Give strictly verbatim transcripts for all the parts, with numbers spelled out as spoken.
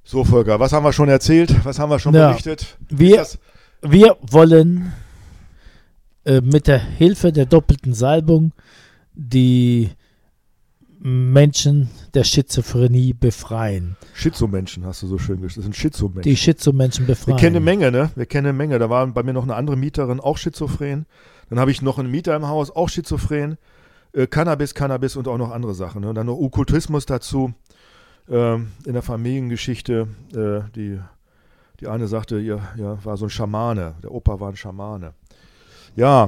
So, Volker, was haben wir schon erzählt? Was haben wir schon Ja. berichtet? Wir, Ist das, wir wollen äh, mit der Hilfe der doppelten Salbung die Menschen der Schizophrenie befreien. Schizomenschen, hast du so schön gesagt. Das sind Schizomenschen. Die Schizomenschen befreien. Wir kennen eine Menge, ne? Wir kennen eine Menge. Da war bei mir noch eine andere Mieterin, auch schizophren. Dann habe ich noch einen Mieter im Haus, auch schizophren. Äh, Cannabis, Cannabis und auch noch andere Sachen. Ne? Und dann noch Okkultismus dazu. Ähm, in der Familiengeschichte, äh, die, die eine sagte, ihr ja, war so ein Schamane. Der Opa war ein Schamane. Ja,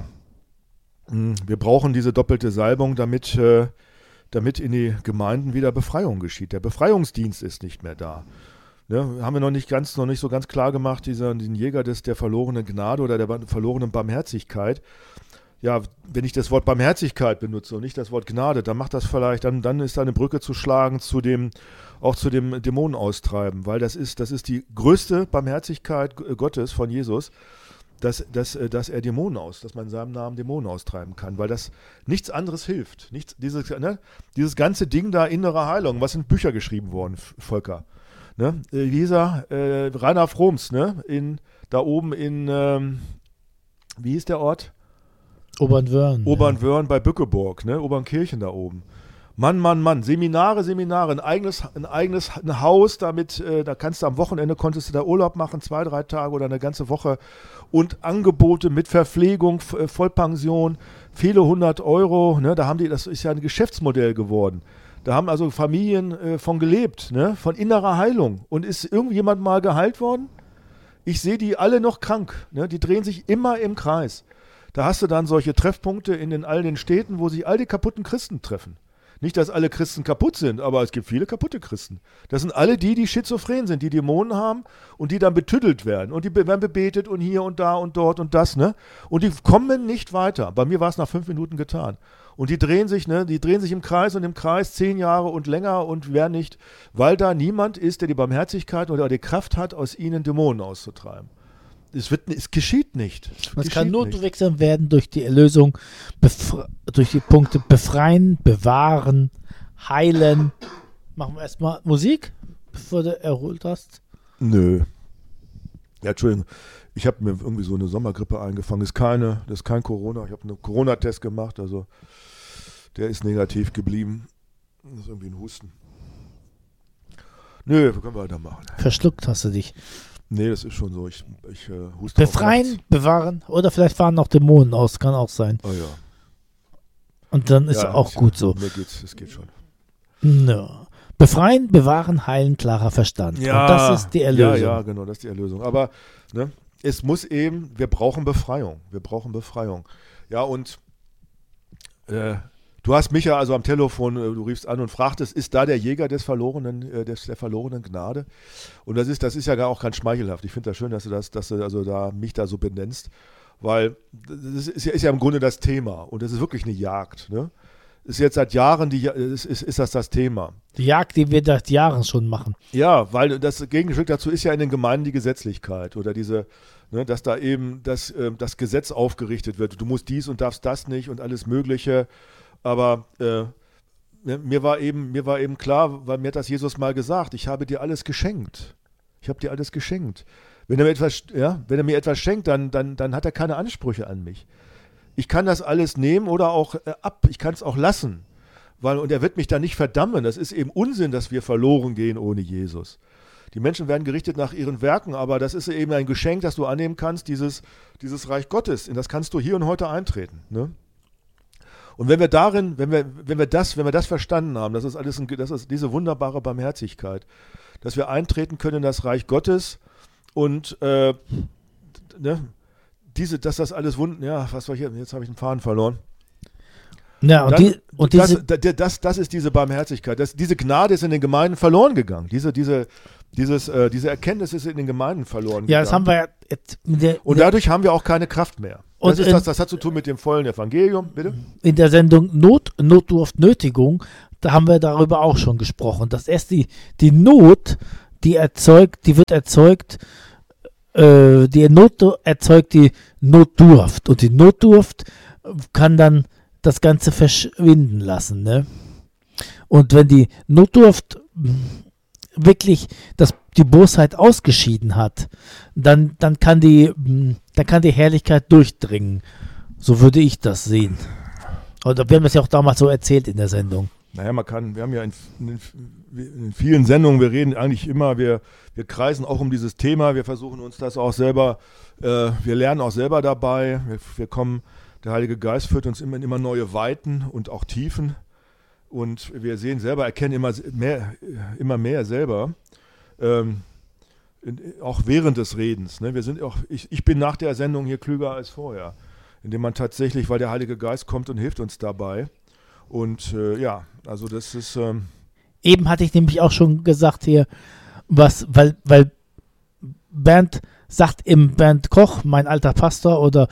mh, wir brauchen diese doppelte Salbung, damit, äh, damit in die Gemeinden wieder Befreiung geschieht. Der Befreiungsdienst ist nicht mehr da. Ne, haben wir noch nicht ganz, noch nicht so ganz klar gemacht, dieser, diesen Jäger des, der verlorenen Gnade oder der verlorenen Barmherzigkeit. Ja, wenn ich das Wort Barmherzigkeit benutze und nicht das Wort Gnade, dann macht das vielleicht, dann, dann ist da eine Brücke zu schlagen zu dem, auch zu dem Dämonenaustreiben, weil das ist, das ist die größte Barmherzigkeit Gottes von Jesus, dass, dass, dass er Dämonen aus, dass man in seinem Namen Dämonen austreiben kann, weil das nichts anderes hilft. Nichts, dieses, ne, dieses ganze Ding da, innere Heilung, was sind Bücher geschrieben worden, Volker? Ne? Wie hieß er? Äh, Rainer Froms, ne? In, da oben in, ähm, wie hieß der Ort? Obernwörn. Obernwörn ja. Bei Bückeburg, ne? Obernkirchen da oben. Mann, Mann, Mann, Seminare, Seminare, ein eigenes, ein eigenes ein Haus, damit, äh, da kannst du am Wochenende, konntest du da Urlaub machen, zwei, drei Tage oder eine ganze Woche und Angebote mit Verpflegung, F- äh, Vollpension, viele hundert Euro, ne? Da haben die, das ist ja ein Geschäftsmodell geworden. Da haben also Familien äh, von gelebt, ne? Von innerer Heilung. Und ist irgendjemand mal geheilt worden? Ich sehe die alle noch krank, ne? Die drehen sich immer im Kreis. Da hast du dann solche Treffpunkte in den, all den Städten, wo sich all die kaputten Christen treffen. Nicht, dass alle Christen kaputt sind, aber es gibt viele kaputte Christen. Das sind alle die, die schizophren sind, die Dämonen haben und die dann betüttelt werden. Und die werden bebetet und hier und da und dort und das, ne? Und die kommen nicht weiter. Bei mir war es nach fünf Minuten getan. Und die drehen sich, ne? Die drehen sich im Kreis und im Kreis zehn Jahre und länger und wer nicht, weil da niemand ist, der die Barmherzigkeit oder die Kraft hat, aus ihnen Dämonen auszutreiben. Es, wird, es geschieht nicht. Es Man geschieht kann nur nicht. durchwechseln werden durch die Erlösung, befre- durch die Punkte befreien, bewahren, heilen. Machen wir erstmal Musik, bevor du erholt hast. Nö. Ja, Entschuldigung. Ich habe mir irgendwie so eine Sommergrippe eingefangen. Das ist keine, das ist kein Corona. Ich habe einen Corona-Test gemacht, also der ist negativ geblieben. Das ist irgendwie ein Husten. Nö, wir können weitermachen. Verschluckt hast du dich. Nee, das ist schon so. Ich, ich äh, huste auch Befreien, nachts. bewahren oder vielleicht fahren noch Dämonen aus, kann auch sein. Oh ja. Und dann ist Ja, auch es- gut so. Mir geht's, es geht schon. Ja. Befreien, bewahren, heilen, klarer Verstand. Und das ist die Erlösung. Ja, ja, genau, das ist die Erlösung. Aber ne, es muss eben, wir brauchen Befreiung. Wir brauchen Befreiung. Ja, und äh, du hast mich ja also am Telefon, äh, du riefst an und fragtest, ist da der Jäger des verlorenen, äh, des, der verlorenen Gnade? Und das ist, das ist ja gar auch ganz schmeichelhaft. Ich finde das schön, dass du das, dass du also da mich da so benennst, weil das ist ja, ist ja im Grunde das Thema und das ist wirklich eine Jagd. Ne? Ist jetzt seit Jahren die, ist, ist, ist das das Thema. Die Jagd, die wir seit Jahren schon machen. Ja, weil das Gegenstück dazu ist ja in den Gemeinden die Gesetzlichkeit oder diese, ne, dass da eben das, äh, das Gesetz aufgerichtet wird. Du musst dies und darfst das nicht und alles Mögliche. Aber äh, ne, mir war eben, mir war eben klar, weil mir hat das Jesus mal gesagt, ich habe dir alles geschenkt. Ich habe dir alles geschenkt. Wenn er mir etwas, ja, wenn er mir etwas schenkt, dann, dann, dann hat er keine Ansprüche an mich. Ich kann das alles nehmen oder auch äh, ab, ich kann es auch lassen. Weil, und er wird mich da nicht verdammen. Das ist eben Unsinn, dass wir verloren gehen ohne Jesus. Die Menschen werden gerichtet nach ihren Werken, aber das ist eben ein Geschenk, das du annehmen kannst, dieses, dieses Reich Gottes. In das kannst du hier und heute eintreten. Ne? Und wenn wir darin, wenn wir, wenn wir das, wenn wir das verstanden haben, das ist alles, ein, das ist diese wunderbare Barmherzigkeit, dass wir eintreten können in das Reich Gottes und äh, ne, diese, dass das alles wund, ja, was war hier? Jetzt habe ich den Faden verloren. Ja, und, Dann, die, und diese, das, das, das, das ist diese Barmherzigkeit. Das, diese Gnade ist in den Gemeinden verloren gegangen. Diese, diese, dieses, äh, diese Erkenntnis ist in den Gemeinden verloren ja, gegangen. das haben wir ja jetzt mit der, Und dadurch haben wir auch keine Kraft mehr. Das, Und ist in- das, das hat zu tun mit dem vollen Evangelium, bitte? in der Sendung Not, Notdurft, Nötigung, da haben wir darüber auch schon gesprochen. Dass erst die, die Not, die erzeugt, die wird erzeugt, äh, die Not erzeugt die Notdurft. Und die Notdurft kann dann das Ganze verschwinden lassen. Ne? Und wenn die Notdurft wirklich das, die Bosheit ausgeschieden hat, dann, dann, kann die, dann kann die Herrlichkeit durchdringen. So würde ich das sehen. Oder wir haben das ja auch damals so erzählt in der Sendung. Naja, man kann, wir haben ja in, in, in vielen Sendungen, wir reden eigentlich immer, wir, wir kreisen auch um dieses Thema, wir versuchen uns das auch selber, äh, wir lernen auch selber dabei, wir, wir kommen, der Heilige Geist führt uns immer in immer neue Weiten und auch Tiefen und wir sehen selber, erkennen immer mehr, immer mehr selber, ähm, in, auch während des Redens. Ne? Wir sind auch, ich, ich bin nach der Sendung hier klüger als vorher, indem man tatsächlich, weil der Heilige Geist kommt und hilft uns dabei. Und äh, ja, also das ist... Ähm Eben hatte ich nämlich auch schon gesagt hier, was, weil, weil Bernd sagt im Bernd Koch, mein alter Pastor, oder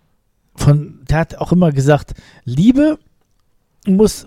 von, der hat auch immer gesagt, Liebe muss,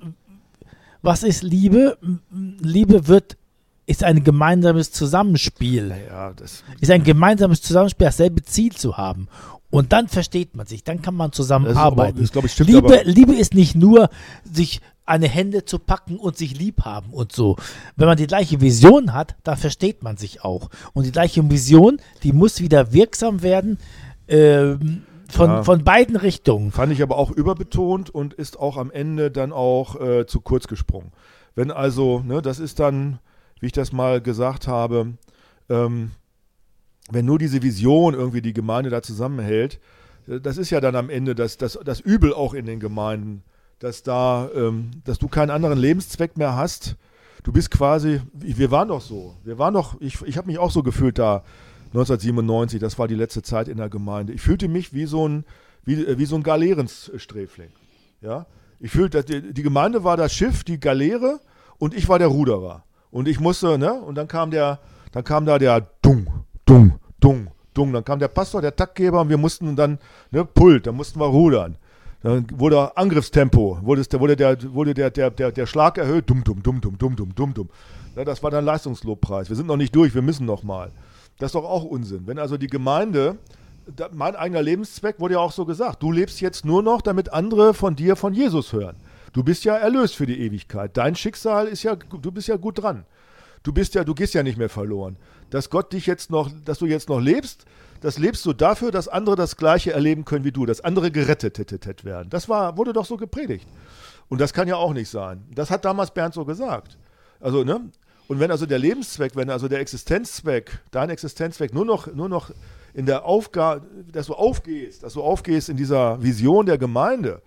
was ist Liebe? Liebe wird, ist ein gemeinsames Zusammenspiel. Ja, das ist ein gemeinsames Zusammenspiel, dasselbe Ziel zu haben. Und dann versteht man sich, dann kann man zusammenarbeiten. Das ist, aber, das, ich, Liebe, aber. Liebe ist nicht nur, sich an die Hände zu packen und sich lieb haben und so. Wenn man die gleiche Vision hat, dann versteht man sich auch. Und die gleiche Vision, die muss wieder wirksam werden äh, von, ja. von beiden Richtungen. Fand ich aber auch überbetont und ist auch am Ende dann auch äh, zu kurz gesprungen. Wenn also, ne, das ist dann, wie ich das mal gesagt habe, ähm, wenn nur diese Vision irgendwie die Gemeinde da zusammenhält, das ist ja dann am Ende das, das, das Übel auch in den Gemeinden, dass da, ähm, dass du keinen anderen Lebenszweck mehr hast. Du bist quasi, wir waren doch so, wir waren doch, ich, ich habe mich auch so gefühlt da neunzehnhundertsiebenundneunzig, das war die letzte Zeit in der Gemeinde. Ich fühlte mich wie so ein, wie, wie so ein Galeerensträfling. Ja? Ich fühlte, die, die Gemeinde war das Schiff, die Galeere und ich war der Ruderer. Und ich musste, ne, und dann kam der, dann kam da der Dung, Dung, Dung, Dung. Dann kam der Pastor, der Taktgeber und wir mussten dann, ne, Pult, dann mussten wir rudern. Dann wurde Angriffstempo, wurde, wurde, der, wurde der, der, der, der Schlag erhöht, dumm, dumm, dumm, dumm, dumm, dumm, dumm, dumm. Ja, das war dann Leistungslobpreis. Wir sind noch nicht durch, wir müssen noch mal. Das ist doch auch Unsinn. Wenn also die Gemeinde, da, mein eigener Lebenszweck wurde ja auch so gesagt, du lebst jetzt nur noch, damit andere von dir, von Jesus hören. Du bist ja erlöst für die Ewigkeit. Dein Schicksal ist ja, du bist ja gut dran. Du bist ja, du gehst ja nicht mehr verloren. Dass Gott dich jetzt noch, dass du jetzt noch lebst, das lebst du dafür, dass andere das Gleiche erleben können wie du, dass andere gerettet werden. Das war, wurde doch so gepredigt. Und das kann ja auch nicht sein. Das hat damals Bernd so gesagt. Also, ne? Und wenn also der Lebenszweck, wenn also der Existenzzweck, dein Existenzzweck nur noch, nur noch in der Aufgabe, dass du aufgehst, dass du aufgehst in dieser Vision der Gemeinde,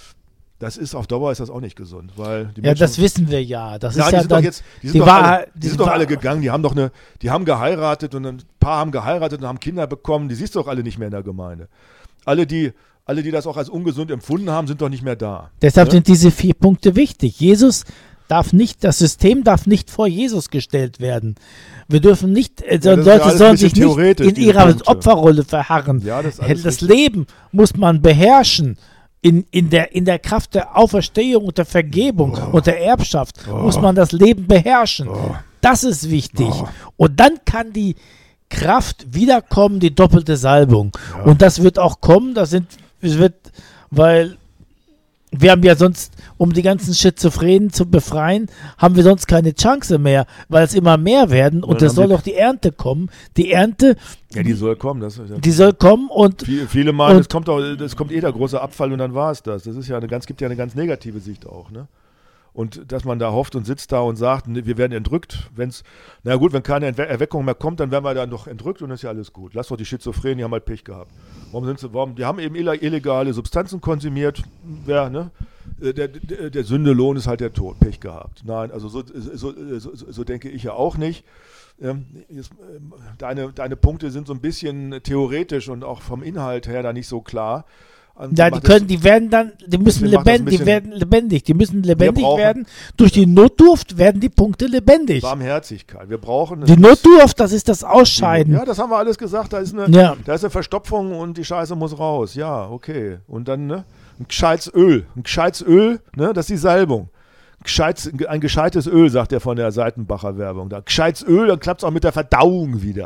das ist auf Dauer ist das auch nicht gesund, weil die ja, Menschen, das wissen wir ja. Das ja, ist die ja sind dann, doch jetzt, die sind die doch, war, alle, die die sind doch war, alle gegangen, die haben doch eine, die haben geheiratet und ein paar haben geheiratet und haben Kinder bekommen, die siehst du doch alle nicht mehr in der Gemeinde. Alle, die, alle, die das auch als ungesund empfunden haben, sind doch nicht mehr da. Deshalb ne? sind diese vier Punkte wichtig. Jesus darf nicht, das System darf nicht vor Jesus gestellt werden. Wir dürfen nicht, äh, ja, Leute ja sollen sich nicht in ihrer Punkte. Opferrolle verharren. Ja, das das das Leben muss man beherrschen. In, in, der, in der Kraft der Auferstehung und der Vergebung oh. und der Erbschaft oh. muss man das Leben beherrschen. Oh. Das ist wichtig. Oh. Und dann kann die Kraft wiederkommen, die doppelte Salbung. Ja. Und das wird auch kommen, das sind, es wird, weil wir haben ja sonst, um die ganzen Schizophrenen zu befreien, haben wir sonst keine Chance mehr, weil es immer mehr werden und es soll doch die Ernte kommen. Die Ernte, ja, die soll kommen. Das, ja. Die soll kommen und viele, viele meinen, es kommt auch, es kommt eh der große Abfall und dann war es das. Das ist ja eine ganz, gibt ja eine ganz negative Sicht auch, ne? Und dass man da hofft und sitzt da und sagt, wir werden entrückt, wenn's, na gut, wenn keine Erweckung mehr kommt, dann werden wir dann doch entrückt und dann ist ja alles gut. Lass doch die Schizophrenen, die haben halt Pech gehabt. Warum sind sie, warum, die haben eben illegale Substanzen konsumiert, wer, ne? Der, der, der Sündelohn ist halt der Tod, Pech gehabt. Nein, also so, so, so, so denke ich ja auch nicht. Ähm, jetzt, deine, deine Punkte sind so ein bisschen theoretisch und auch vom Inhalt her da nicht so klar. Ja, die können, die werden dann, die müssen lebendig, die werden lebendig, die müssen lebendig werden. Durch die Notdurft werden die Punkte lebendig. Barmherzigkeit. Wir brauchen die Notdurft, das ist das Ausscheiden. Ja, das haben wir alles gesagt. Da ist eine, ja. da ist eine Verstopfung und die Scheiße muss raus. Ja, okay. Und dann ne, ein gescheites Öl, ein gescheites Öl, ne, das ist die Salbung. Gescheites, ein gescheites Öl, sagt er von der Seitenbacher Werbung. Da gescheites Öl, dann klappt es auch mit der Verdauung wieder.